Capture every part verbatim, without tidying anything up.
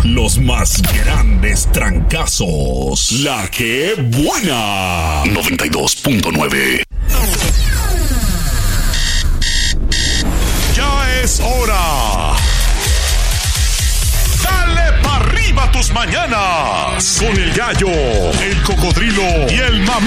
Los más grandes trancazos. La que buena. noventa y dos punto nueve. Ya es hora. Dale pa' arriba tus mañanas. Con el gallo, el cocodrilo y el mamú.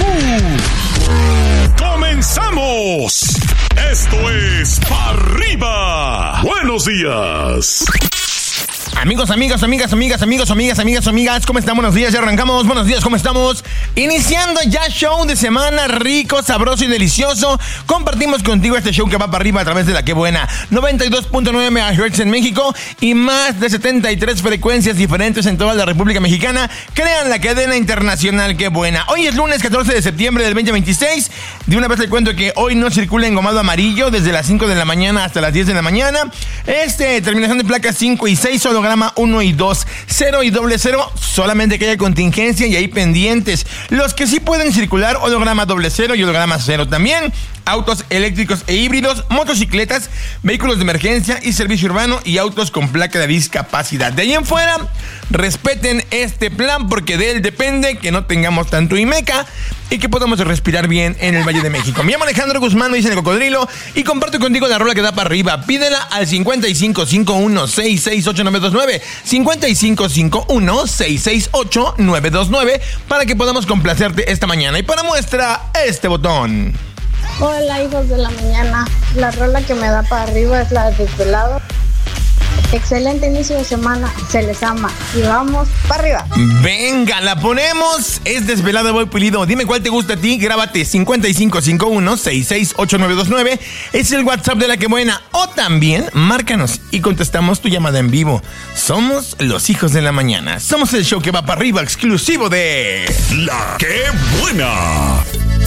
¡Comenzamos! Esto es Pa' Arriba. Buenos días. Amigos, amigas, amigas, amigas, amigos, amigas, amigas, amigas, ¿cómo están? Buenos días, ya arrancamos. Buenos días, ¿cómo estamos? Iniciando ya show de semana rico, sabroso y delicioso. Compartimos contigo este show que va para arriba a través de La Que Buena. noventa y dos punto nueve megahertz en México y más de setenta y tres frecuencias diferentes en toda la República Mexicana. Crean la cadena internacional Que Buena. Hoy es lunes catorce de septiembre del veinte veintiséis. De una vez te cuento que hoy no circula engomado amarillo desde las cinco de la mañana hasta las diez de la mañana. Este, terminación de placas cinco y seis, holograma uno y dos, cero y doble cero, solamente que haya contingencia y ahí pendientes. Los que sí pueden circular, holograma doble cero y holograma cero también. Autos eléctricos e híbridos, motocicletas, vehículos de emergencia y servicio urbano y autos con placa de discapacidad. De ahí en fuera, respeten este plan porque de él depende que no tengamos tanto IMECA y que podamos respirar bien en el Valle de México. Me llamo Alejandro Guzmán, me dicen el cocodrilo y comparto contigo la rola que da para arriba. Pídela al cincuenta y cinco cincuenta y uno sesenta y seis ocho nueve dos nueve, cincuenta y cinco cincuenta y uno sesenta y seis ocho nueve dos nueve para que podamos complacerte esta mañana. Y para muestra, este botón. Hola, hijos de la mañana. La rola que me da para arriba es la de Desvelado. Excelente inicio de semana, se les ama. Y vamos para arriba. Venga, la ponemos. Es Desvelado, voy pulido. Dime cuál te gusta a ti, grábate cincuenta y cinco cincuenta y uno sesenta y seis ocho nueve dos nueve. Es el WhatsApp de La Que Buena. O también, márcanos y contestamos tu llamada en vivo. Somos los hijos de la mañana. Somos el show que va para arriba, exclusivo de La Que Buena.